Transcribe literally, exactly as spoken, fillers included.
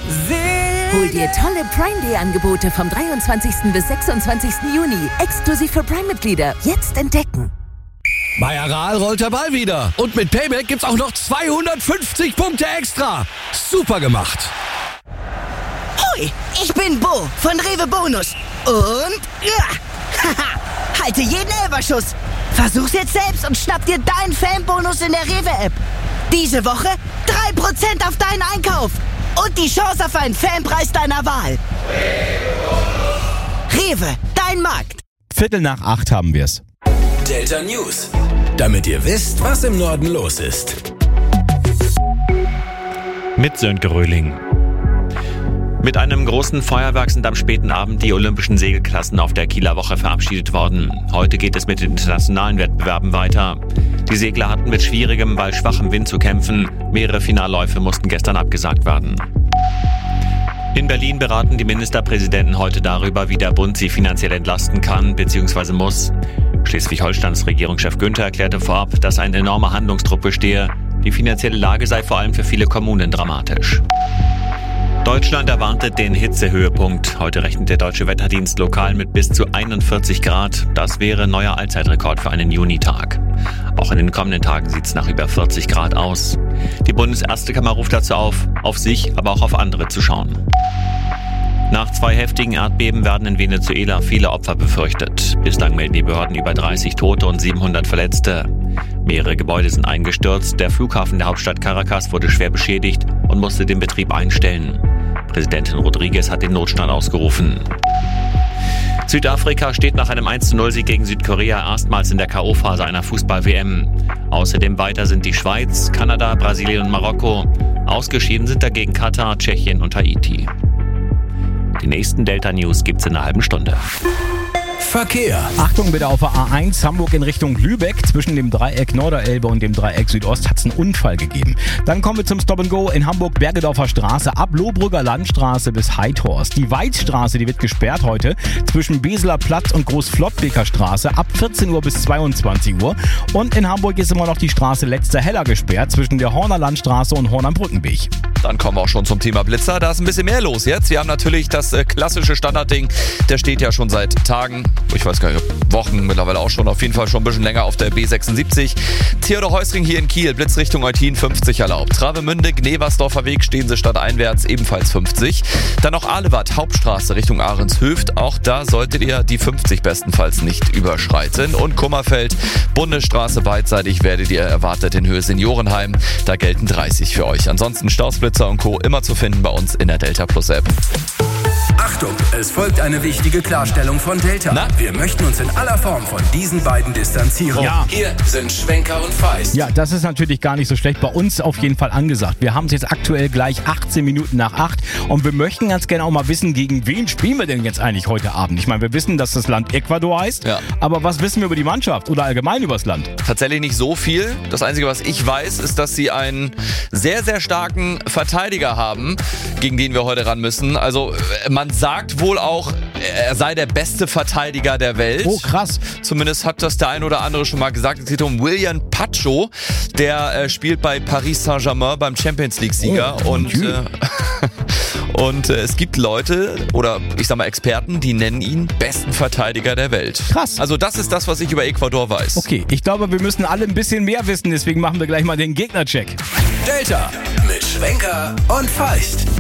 Hol dir tolle Prime Day Angebote vom dreiundzwanzigsten bis sechsundzwanzigsten Juni. Exklusiv für Prime-Mitglieder. Jetzt entdecken. Bei Aral rollt der Ball wieder. Und mit Payback gibt's auch noch zweihundertfünfzig Punkte extra. Super gemacht. Hui, ich bin Bo von Rewe Bonus. Und ja, haha, halte jeden Elferschuss. Versuch's jetzt selbst und schnapp dir deinen Fanbonus in der Rewe-App. Diese Woche drei Prozent auf deinen Einkauf. Und die Chance auf einen Fanpreis deiner Wahl. Rewe, dein Markt. Viertel nach acht haben wir's. Delta News. Damit ihr wisst, was im Norden los ist. Mit Sönke Röhling. Mit einem großen Feuerwerk sind am späten Abend die olympischen Segelklassen auf der Kieler Woche verabschiedet worden. Heute geht es mit den internationalen Wettbewerben weiter. Die Segler hatten mit schwierigem, weil schwachem Wind zu kämpfen. Mehrere Finalläufe mussten gestern abgesagt werden. In Berlin beraten die Ministerpräsidenten heute darüber, wie der Bund sie finanziell entlasten kann bzw. muss. Schleswig-Holsteins Regierungschef Günther erklärte vorab, dass ein enormer Handlungsdruck bestehe. Die finanzielle Lage sei vor allem für viele Kommunen dramatisch. Deutschland erwartet den Hitzehöhepunkt. Heute rechnet der Deutsche Wetterdienst lokal mit bis zu einundvierzig Grad. Das wäre neuer Allzeitrekord für einen Junitag. Auch in den kommenden Tagen sieht es nach über vierzig Grad aus. Die Bundesärztekammer ruft dazu auf, auf sich, aber auch auf andere zu schauen. Nach zwei heftigen Erdbeben werden in Venezuela viele Opfer befürchtet. Bislang melden die Behörden über dreißig Tote und siebenhundert Verletzte. Mehrere Gebäude sind eingestürzt. Der Flughafen der Hauptstadt Caracas wurde schwer beschädigt und musste den Betrieb einstellen. Präsidentin Rodriguez hat den Notstand ausgerufen. Südafrika steht nach einem eins zu null Sieg gegen Südkorea erstmals in der K O-Phase einer Fußball-W M. Außerdem weiter sind die Schweiz, Kanada, Brasilien und Marokko. Ausgeschieden sind dagegen Katar, Tschechien und Haiti. Die nächsten Delta News gibt's in einer halben Stunde. Verkehr. Achtung bitte auf der A eins, Hamburg in Richtung Lübeck. Zwischen dem Dreieck Norderelbe und dem Dreieck Südost hat es einen Unfall gegeben. Dann kommen wir zum Stop and Go in Hamburg, Bergedorfer Straße, ab Lohbrügger Landstraße bis Heidhorst. Die Weizstraße, die wird gesperrt heute zwischen Beseler Platz und Großflottbeker Straße ab vierzehn Uhr bis zweiundzwanzig Uhr. Und in Hamburg ist immer noch die Straße Letzter Heller gesperrt zwischen der Horner Landstraße und Horn am Brückenweg. Dann kommen wir auch schon zum Thema Blitzer. Da ist ein bisschen mehr los jetzt. Wir haben natürlich das äh, klassische Standardding. Der steht ja schon seit Tagen, ich weiß gar nicht, Wochen mittlerweile auch schon, auf jeden Fall schon ein bisschen länger auf der B sechsundsiebzig. Theodor-Heuss-Ring hier in Kiel, Blitzrichtung Eutin fünfzig erlaubt. Travemünde, Gneversdorfer Weg, stehen sie stadteinwärts ebenfalls fünfzig. Dann noch Ahlewart, Hauptstraße Richtung Ahrenshöft. Auch da solltet ihr die fünfzig bestenfalls nicht überschreiten. Und Kummerfeld, Bundesstraße beidseitig werdet ihr erwartet in Höhe Seniorenheim. Da gelten dreißig für euch. Ansonsten Stausblitzer und Co. immer zu finden bei uns in der Delta Plus App. Achtung, es folgt eine wichtige Klarstellung von Delta. Na? Wir möchten uns in aller Form von diesen beiden distanzieren. Ja. Hier sind Schwenker und Feist. Ja, das ist natürlich gar nicht so schlecht. Bei uns auf jeden Fall angesagt. Wir haben es jetzt aktuell gleich achtzehn Minuten nach acht und wir möchten ganz gerne auch mal wissen, gegen wen spielen wir denn jetzt eigentlich heute Abend? Ich meine, wir wissen, dass das Land Ecuador heißt, Ja. aber was wissen wir über die Mannschaft oder allgemein über das Land? Tatsächlich nicht so viel. Das Einzige, was ich weiß, ist, dass sie einen sehr, sehr starken Verteidiger haben, gegen den wir heute ran müssen. Also man sagt wohl auch, er sei der beste Verteidiger der Welt. Oh, krass. Zumindest hat das der ein oder andere schon mal gesagt. Es geht um William Pacho. Der äh, spielt bei Paris Saint-Germain beim Champions League-Sieger. Oh, und äh, und äh, es gibt Leute oder ich sag mal Experten, die nennen ihn besten Verteidiger der Welt. Krass. Also das ist das, was ich über Ecuador weiß. Okay, ich glaube, wir müssen alle ein bisschen mehr wissen, deswegen machen wir gleich mal den Gegnercheck. Delta mit Schwenker und Feist.